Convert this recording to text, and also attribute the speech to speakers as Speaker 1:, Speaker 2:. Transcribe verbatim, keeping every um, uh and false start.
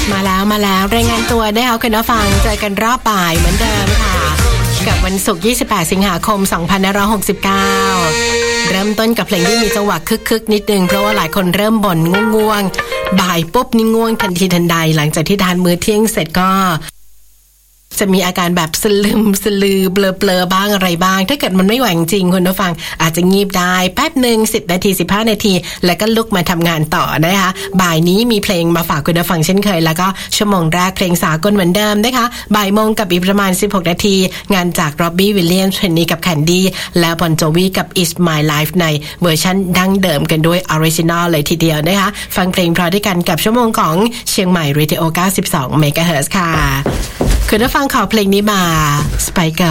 Speaker 1: มาแล้วมาแล้วรายงานตัวได้เอาคุณผู้ฟังเจอกันรอบบ่ายเหมือนเดิมค่ะกับวันศุกร์ยี่สิบแปดสิงหาคมสองพันห้าร้อยหกสิบเก้าเริ่มต้นกับเพลงที่มีจังหวะคึกๆนิดนึงเพราะว่าหลายคนเริ่มบ่นง่วงๆบ่ายปุ๊บนี่ง่วงทันทีทันใดหลังจากที่ทานมื้อเที่ยงเสร็จก็จะมีอาการแบบสลึมสลือเบลอๆบ้างอะไรบ้างถ้าเกิดมันไม่ไหวจริงคุณผู้ฟังอาจจะงีบได้แป๊บนึงสิบนาทีสิบห้านาทีแล้วก็ลุกมาทำงานต่อนะคะบ่ายนี้มีเพลงมาฝากคุณผู้ฟังเช่นเคยแล้วก็ชั่วโมงแรกเพลงสากลเหมือนเดิมนะคะบ่ายโมงกับอีกประมาณสิบหกนาทีงานจากร็อบบี้วิลเลียมส์เพนนีกับแคนดี้และบอนโจวีกับ It's My Life ในเวอร์ชันดั้งเดิมกันด้วยออริจินอลเลยทีเดียวนะคะฟังเพลงเพราะด้วยกันกับชั่วโมงของเชียงใหม่ Radio เก้าสิบสอง เมกะเฮิรตซ์ ค่ะคุณผู้ฟังขอเพลงนี้มา Spice Girls